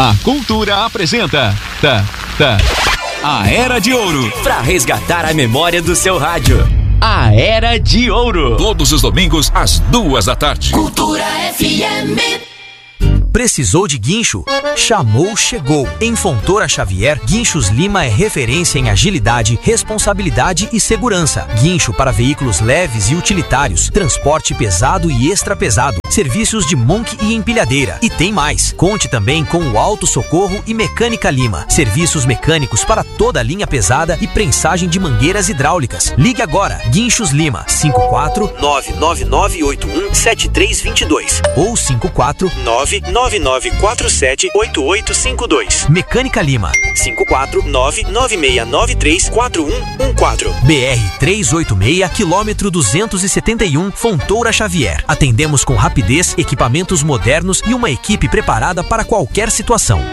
A Cultura apresenta a Era de Ouro, para resgatar a memória do seu rádio. A Era de Ouro. Todos os domingos às 14h. Cultura FM. Precisou de guincho? Chamou, chegou. Em Fontoura Xavier, Guinchos Lima é referência em agilidade, responsabilidade e segurança. Guincho para veículos leves e utilitários, transporte pesado e extra pesado, serviços de monk e empilhadeira. E tem mais. Conte também com o Auto Socorro e Mecânica Lima. Serviços mecânicos para toda a linha pesada e prensagem de mangueiras hidráulicas. Ligue agora. Guinchos Lima, 54-99981-7322 ou 54999478852. Mecânica Lima, 54996934114. BR-386, quilômetro 271, Fontoura Xavier. Atendemos com rapidez, equipamentos modernos e uma equipe preparada para qualquer situação.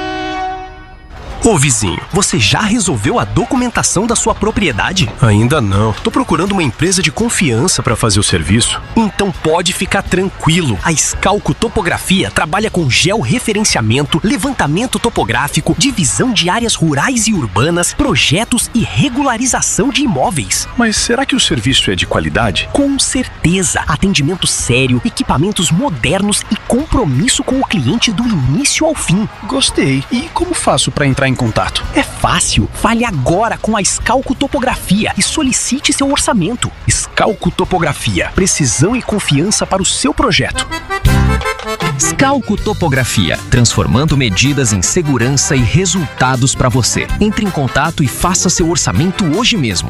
Ô vizinho, você já resolveu a documentação da sua propriedade? Ainda não. Tô procurando uma empresa de confiança para fazer o serviço. Então pode ficar tranquilo. A Scalco Topografia trabalha com georreferenciamento, levantamento topográfico, divisão de áreas rurais e urbanas, projetos e regularização de imóveis. Mas será que o serviço é de qualidade? Com certeza. Atendimento sério, equipamentos modernos e compromisso com o cliente do início ao fim. Gostei. E como faço para entrar em contato? É fácil. Fale agora com a Scalco Topografia e solicite seu orçamento. Scalco Topografia. Precisão e confiança para o seu projeto. Scalco Topografia. Transformando medidas em segurança e resultados para você. Entre em contato e faça seu orçamento hoje mesmo.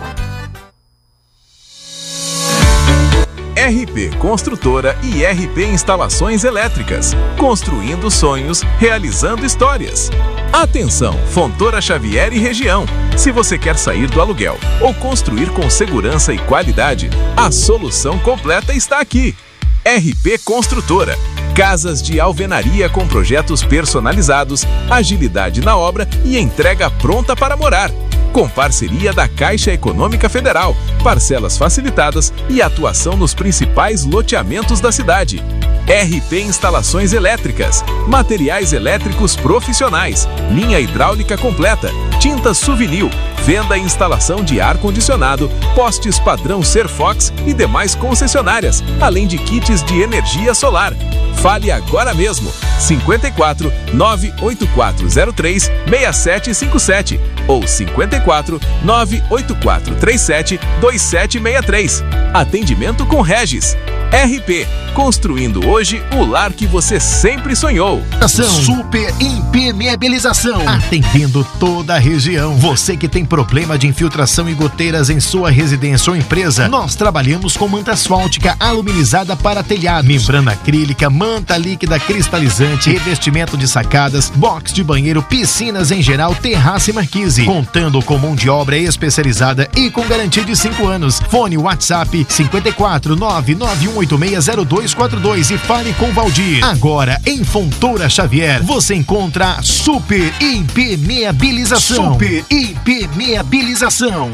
RP Construtora e RP Instalações Elétricas. Construindo sonhos, realizando histórias. Atenção, Fontoura Xavier e região. Se você quer sair do aluguel ou construir com segurança e qualidade, a solução completa está aqui. RP Construtora. Casas de alvenaria com projetos personalizados, agilidade na obra e entrega pronta para morar. Com parceria da Caixa Econômica Federal, parcelas facilitadas e atuação nos principais loteamentos da cidade. RP Instalações Elétricas, materiais elétricos profissionais, linha hidráulica completa, tintas Souvenir, venda e instalação de ar-condicionado, postes padrão Serfox e demais concessionárias, além de kits de energia solar. Fale agora mesmo, 54 98403 6757 ou 54 98437 2763. Atendimento com Regis. RP, construindo hoje o lar que você sempre sonhou. Super Impermeabilização, atendendo toda a região. Você que tem problema de infiltração e goteiras em sua residência ou empresa, nós trabalhamos com manta asfáltica aluminizada para telhados, membrana acrílica, manta líquida cristalizante, revestimento de sacadas, box de banheiro, piscinas em geral, terraça e marquise, contando com mão de obra especializada e com garantia de 5 anos. Fone WhatsApp 54 991860242 e fale com Valdir. Agora em Fontoura Xavier você encontra Super Impermeabilização. Super Impermeabilização.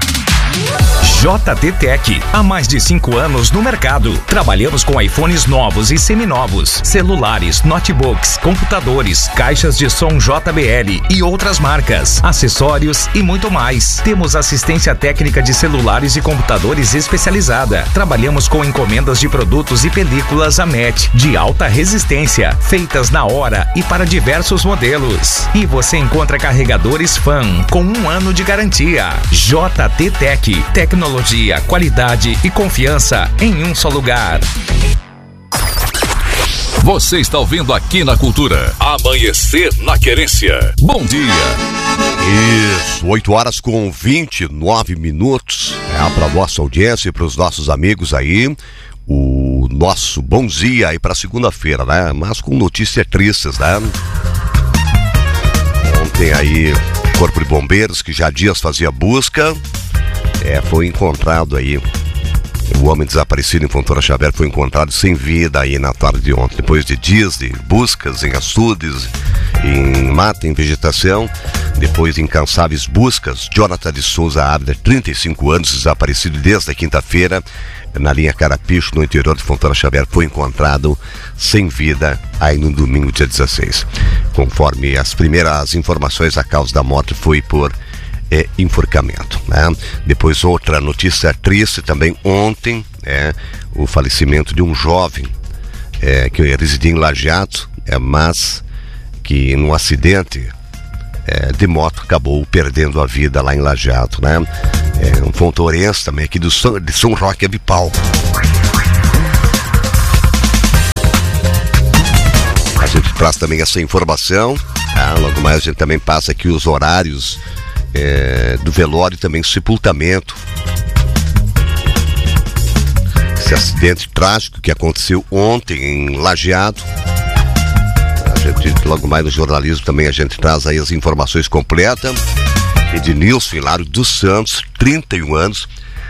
JD Tech, há mais de 5 anos no mercado. Trabalhamos com iPhones novos e seminovos, celulares, notebooks, computadores, caixas de som JBL e outras marcas, acessórios e muito mais. Temos assistência técnica de celulares e computadores especializada. Trabalhamos com encomendas de produtos e películas AMET de alta resistência, feitas na hora e para diversos modelos. E você encontra carregadores FAN com 1 ano de garantia. JD Tech, tecnologia, qualidade e confiança em um só lugar. Você está ouvindo aqui na Cultura Amanhecer na Querência. Bom dia. Isso, 8h29. Para a nossa audiência e para os nossos amigos aí, o nosso bom dia aí para segunda-feira, né? Mas com notícias tristes, né? Ontem aí, Corpo de Bombeiros, que já há dias fazia busca, foi encontrado aí, o homem desaparecido em Fontoura Xavier foi encontrado sem vida aí na tarde de ontem, depois de dias de buscas em açudes, em mata, em vegetação. Depois de incansáveis buscas, Jonathan de Souza Ávila, 35 anos, desaparecido desde a quinta-feira, na linha Carapicho, no interior de Fontoura Xavier, foi encontrado sem vida aí no domingo, dia 16. Conforme as primeiras informações, a causa da morte foi por enforcamento, né? Depois outra notícia triste também ontem, o falecimento de um jovem que residia em Lajeado, mas que num acidente de moto acabou perdendo a vida lá em Lajeado, né? Um fontourense também aqui de São Roque Avipau. A gente traz também essa informação, logo mais a gente também passa aqui os horários do velório e também sepultamento. Esse acidente trágico que aconteceu ontem em Lajeado. Logo mais no jornalismo também a gente traz aí as informações completas. Ednilson Hilário dos Santos, 31 anos,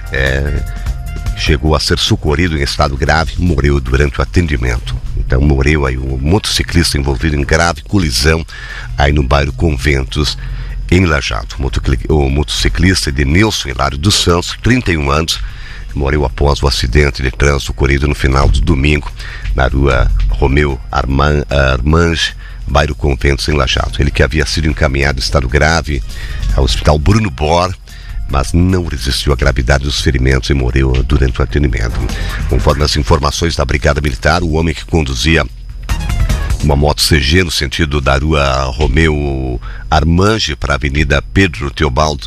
chegou a ser socorrido em estado grave, morreu durante o atendimento. Então morreu aí um motociclista envolvido em grave colisão aí no bairro Conventos, em Lajeado. O motociclista Ednilson Hilário dos Santos, 31 anos, morreu após o acidente de trânsito ocorrido no final do domingo na rua Romeu Armange, bairro Conventos, em Lajeado. Ele que havia sido encaminhado em estado grave ao hospital Bruno Bor, mas não resistiu à gravidade dos ferimentos e morreu durante o atendimento. Conforme as informações da Brigada Militar, o homem que conduzia uma moto CG no sentido da rua Romeu Armange para a Avenida Pedro Teobaldo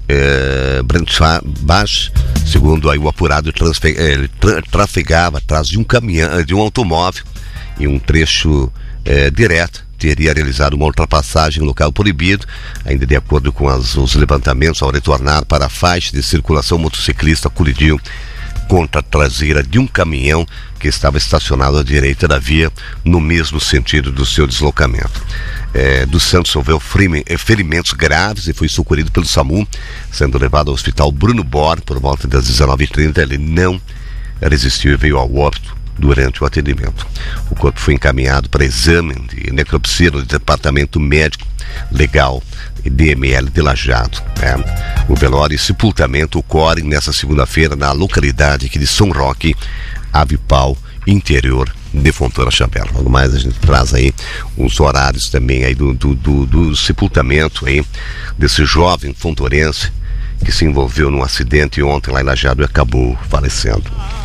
Branchbach, segundo aí o apurado, ele trafegava atrás de um caminhão, de um automóvel, em um trecho direto. Teria realizado uma ultrapassagem em local proibido. Ainda de acordo com os levantamentos, ao retornar para a faixa de circulação, o motociclista colidiu contra a traseira de um caminhão que estava estacionado à direita da via, no mesmo sentido do seu deslocamento. Dos Santos sofreu ferimentos graves e foi socorrido pelo SAMU, sendo levado ao hospital Bruno Bor por volta das 19h30. Ele não resistiu e veio ao óbito durante o atendimento. O corpo foi encaminhado para exame de necropsia no Departamento Médico Legal e DML de Lajeado. O velório e sepultamento ocorrem nesta segunda-feira na localidade aqui de São Roque, Avipau, interior de Fontoura Xavier. Logo mais a gente traz aí os horários também aí do sepultamento aí desse jovem fontourense que se envolveu num acidente ontem lá em Lajeado e acabou falecendo.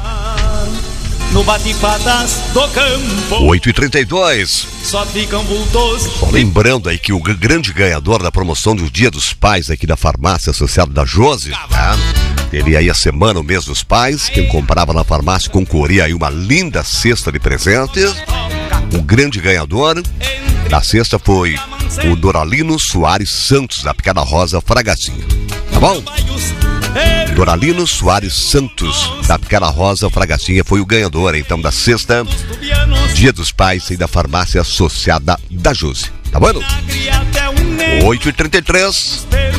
No bate-patas do campo 8h32. Só ficam vultos. Só lembrando aí que o grande ganhador da promoção do Dia dos Pais aqui da farmácia associada da Josi, teve aí a semana, o mês dos pais. Quem comprava na farmácia concorria aí uma linda cesta de presentes. O grande ganhador da cesta foi o Doralino Soares Santos, da Picada Rosa Fragacinha. Tá bom? Doralino Soares Santos, da Picada Rosa Fragacinha, foi o ganhador, então, da sexta Dia dos Pais e da farmácia associada da Josi. Tá bom? 8h33.